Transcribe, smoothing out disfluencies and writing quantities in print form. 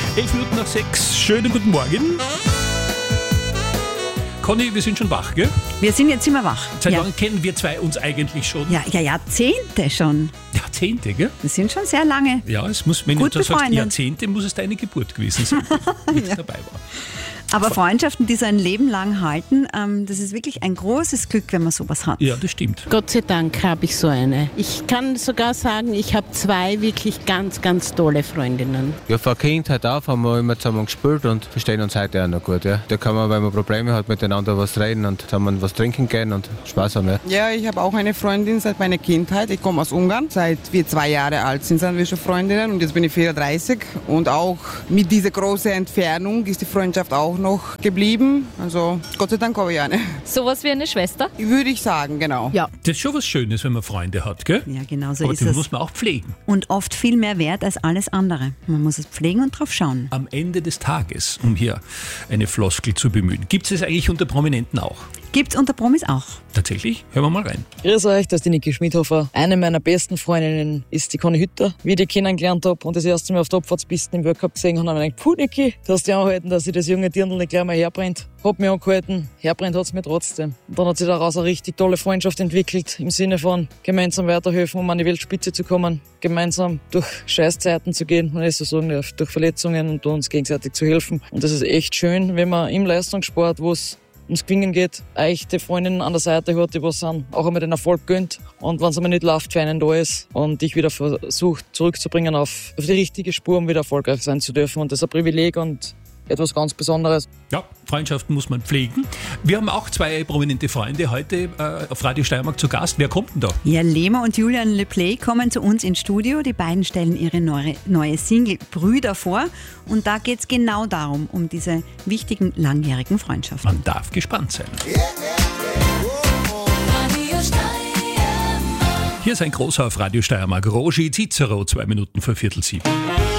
11:06, schönen guten Morgen. Conny, wir sind schon wach, gell? Wir sind jetzt immer wach. Seit wann kennen wir zwei uns eigentlich schon? Ja, Jahrzehnte schon. Jahrzehnte, gell? Wir sind schon sehr lange. Ja, es muss, wenn Gut du sagst befreundet. Jahrzehnte, muss es deine Geburt gewesen sein, wie ich dabei war. Aber Freundschaften, die so ein Leben lang halten, das ist wirklich ein großes Glück, wenn man sowas hat. Ja, das stimmt. Gott sei Dank habe ich so eine. Ich kann sogar sagen, ich habe zwei wirklich ganz, ganz tolle Freundinnen. Ja, von Kindheit auf haben wir immer zusammen gespielt und verstehen uns heute auch noch gut. Ja. Da kann man, wenn man Probleme hat, miteinander was reden und zusammen was trinken gehen und Spaß haben. Ja, ja, ich habe auch eine Freundin seit meiner Kindheit. Ich komme aus Ungarn. Seit wir 2 Jahre alt sind wir schon Freundinnen und jetzt bin ich 34. Und auch mit dieser großen Entfernung ist die Freundschaft auch noch geblieben. Also Gott sei Dank habe ich eine. Sowas wie eine Schwester? Würde ich sagen, genau. Ja. Das ist schon was Schönes, wenn man Freunde hat, gell? Ja, genau so Aber ist die es. muss man auch pflegen. Und oft viel mehr wert als alles andere. Man muss es pflegen und drauf schauen. Am Ende des Tages, um hier eine Floskel zu bemühen. Gibt es eigentlich unter Prominenten auch? Gibt's unter Promis auch. Tatsächlich? Hören wir mal rein. Grüß euch, das ist die Niki Schmidhofer. Eine meiner besten Freundinnen ist die Conny Hütter. Wie ich die kennengelernt habe und das erste Mal auf der Abfahrtspiste im World Cup gesehen habe, habe ich gedacht, puh Niki, du hast dich angehalten, dass ich das junge Dirndl nicht gleich mal herbrennt. Hab mich angehalten, herbrennt hat's mir trotzdem. Und dann hat sich daraus eine richtig tolle Freundschaft entwickelt, im Sinne von gemeinsam weiterhelfen, um an die Weltspitze zu kommen, gemeinsam durch Scheißzeiten zu gehen, wenn ich so sagen darf, durch Verletzungen und uns gegenseitig zu helfen. Und das ist echt schön, wenn man im Leistungssport, wo es ums Gewinnen geht, eine echte Freundin an der Seite hat, die was dann auch einmal den Erfolg gönnt und wenn es einmal nicht läuft, für einen da ist und dich wieder versucht zurückzubringen auf die richtige Spur, um wieder erfolgreich sein zu dürfen. Und das ist ein Privileg und etwas ganz Besonderes. Ja, Freundschaften muss man pflegen. Wir haben auch 2 prominente Freunde heute auf Radio Steiermark zu Gast. Wer kommt denn da? Ja, Lema und Julian Le Play kommen zu uns ins Studio. Die beiden stellen ihre neue Single Brüder vor. Und da geht es genau darum, um diese wichtigen langjährigen Freundschaften. Man darf gespannt sein. Hier ist ein großer auf Radio Steiermark. Roger Cicero, 2 Minuten vor 6:45.